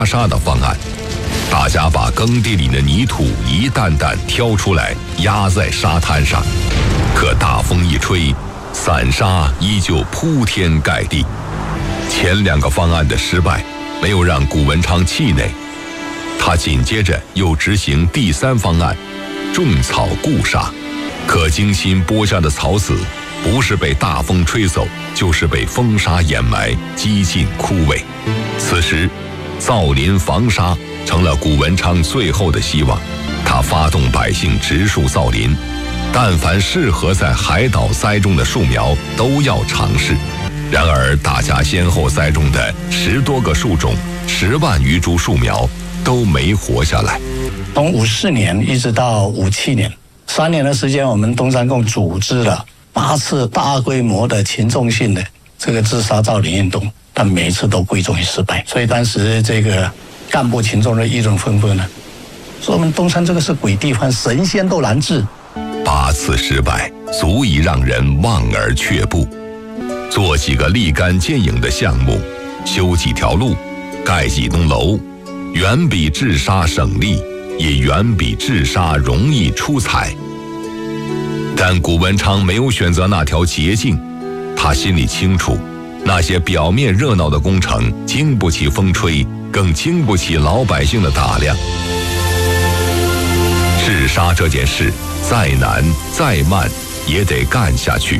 沙的方案。大家把耕地里的泥土一担担挑出来压在沙滩上，可大风一吹，散沙依旧铺天盖地。前两个方案的失败没有让谷文昌气馁，他紧接着又执行第3方案，种草固沙。可精心播下的草籽不是被大风吹走，就是被风沙掩埋，几近枯萎。此时造林防沙成了谷文昌最后的希望。他发动百姓植树造林，但凡适合在海岛栽种的树苗都要尝试。然而大家先后栽种的10多个树种，10万余株树苗都没活下来。 从54年一直到57年，3年的时间，我们东山共组织了8次大规模的群众性的这个自杀造林运动，但每一次都归终于失败。所以当时这个干部群众的议论纷纷呢，说我们东山这个是鬼地方，神仙都难治。 8次失败足以让人望而却步。做几个立竿见影的项目，修几条路，盖几栋楼，远比治沙省力，也远比治沙容易出彩。但谷文昌没有选择那条捷径，他心里清楚，那些表面热闹的工程经不起风吹，更经不起老百姓的打量。治沙这件事再难再慢也得干下去。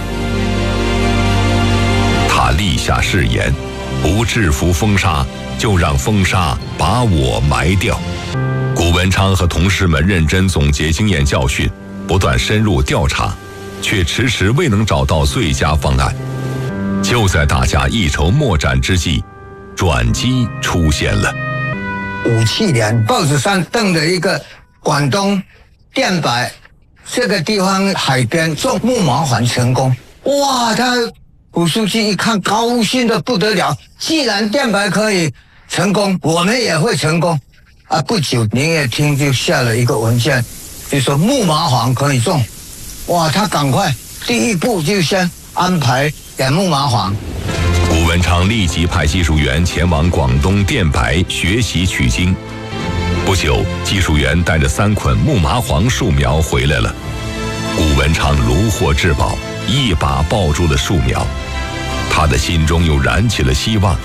他立下誓言，不制服风沙，就让风沙把我埋掉。谷文昌和同事们认真总结经验教训，不断深入调查，却迟迟未能找到最佳方案。就在大家一筹莫展之际，转机出现了。 57年报纸上登了一个广东电白这个地方海边种木麻黄成功，哇！他胡书记一看高兴的不得了，既然电白可以成功，我们也会成功啊！不久林业厅就下了一个文件，就说木麻黄可以种，哇！他赶快第一步就先安排养木麻黄。 谷文昌立即派技术员前往广东电白学习取经。不久，技术员带着3捆木麻黄树苗回来了。谷文昌如获至宝，一把抱住了树苗，他的心中又燃起了希望。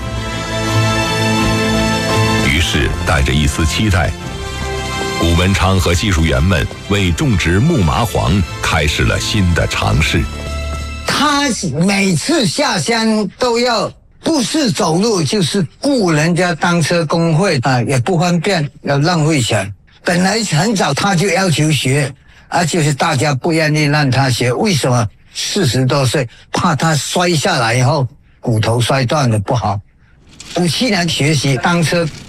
于是带着一丝期待，谷文昌和技术员们为种植木麻黄开始了新的尝试。 他每次下乡都要不是走路就是雇人家单车工会啊，也不方便，要浪费钱。本来很早他就要求学，而且是大家不愿意让他学，为什么？40多岁，怕他摔下来以后骨头摔断了不好。57年学习单车